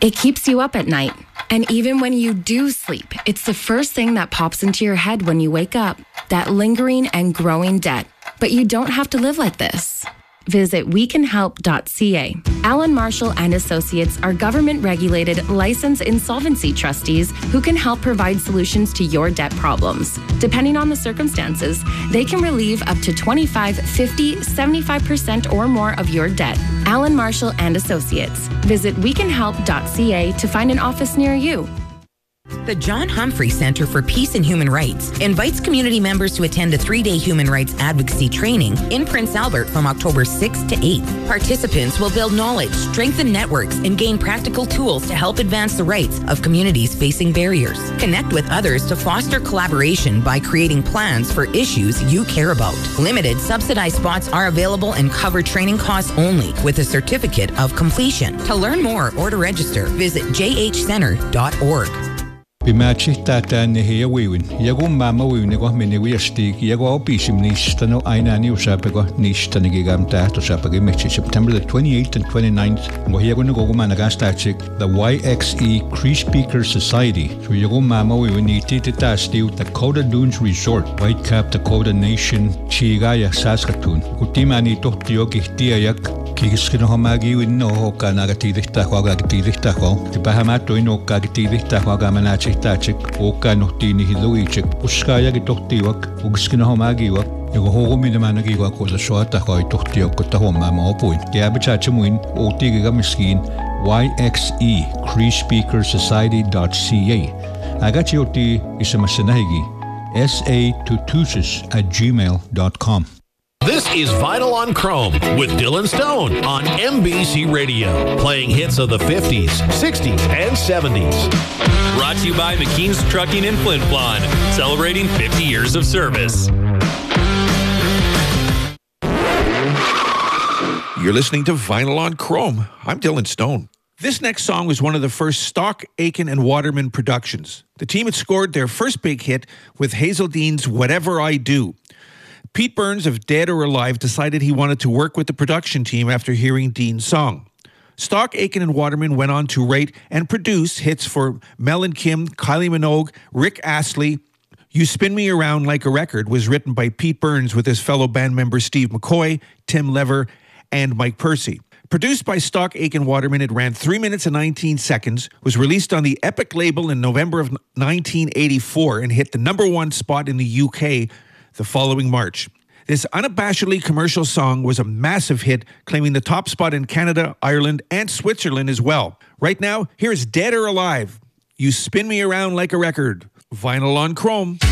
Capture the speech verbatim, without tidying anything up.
It keeps you up at night. And even when you do sleep, it's the first thing that pops into your head when you wake up. That lingering and growing debt. But you don't have to live like this. Visit we can help dot c a. Allen Marshall and Associates are government-regulated, licensed insolvency trustees who can help provide solutions to your debt problems. Depending on the circumstances, they can relieve up to twenty-five, fifty, seventy-five percent or more of your debt. Allen Marshall and Associates. Visit we can help dot c a to find an office near you. The John Humphrey Center for Peace and Human Rights invites community members to attend a three-day human rights advocacy training in Prince Albert from October sixth to eighth. Participants will build knowledge, strengthen networks, and gain practical tools to help advance the rights of communities facing barriers. Connect with others to foster collaboration by creating plans for issues you care about. Limited subsidized spots are available and cover training costs only with a certificate of completion. To learn more or to register, visit j h center dot org. Bimachi tata nehe wiwin. Yago mama wiwin ko miniwi astig. Yago opisim nista no aina ni usapego nista nigigam tato sapagi mechi September the twenty-eighth and twenty-ninth. Ngo yago no go managastachik the Y X E Cree Speaker Society. So yago mama wiwin iti titastiu Dakota Dunes Resort, Whitecap, Dakota Nation, Chigaya, Saskatoon. Kutimani tohtio kihtia Kiskino homagi win no hoka nagatidista hoga gatidista ho. Tipahamato ino kagatidista hoga manachi tachik. Oka no tini hiluichik. Uskaya gitohtiwak. Uskino homagi wak. Yago hogo minamana giwa ko sa soata hoy tohtiok ko tahoma maopuin. Kaya bachachamuin o tigiga miskin Y X E Cree Speaker Society dot c a. Agachioti isamasanahigi S A tutusis at gmail dot com. This is Vinyl on Chrome with Dylan Stone on M B C Radio, playing hits of the fifties, sixties, and seventies. Brought to you by McKean's Trucking in Flin Flon, celebrating fifty years of service. You're listening to Vinyl on Chrome. I'm Dylan Stone. This next song was one of the first Stock, Aitken, and Waterman productions. The team had scored their first big hit with Hazel Dean's Whatever I Do. Pete Burns of Dead or Alive decided he wanted to work with the production team after hearing Dean's song. Stock, Aitken, and Waterman went on to write and produce hits for Mel and Kim, Kylie Minogue, Rick Astley. You Spin Me Around Like a Record was written by Pete Burns with his fellow band members Steve McCoy, Tim Lever, and Mike Percy. Produced by Stock, Aitken, Waterman, it ran three minutes and nineteen seconds, was released on the Epic label in November of nineteen eighty-four, and hit the number one spot in the U K the following March. This unabashedly commercial song was a massive hit, claiming the top spot in Canada, Ireland, and Switzerland as well. Right now, here is Dead or Alive. You Spin Me Around Like a Record. Vinyl on Chrome.